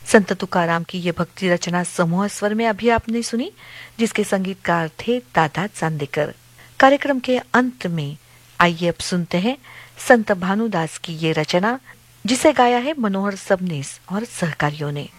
संत तुकाराम की ये भक्ति रचना समूह स्वर में अभी आपने सुनी, जिसके संगीतकार थे दादा चांदेकर। कार्यक्रम के अंत में आइए अब सुनते हैं संत भानुदास की ये रचना, जिसे गाया है मनोहर सबनीस और सहकारियों ने।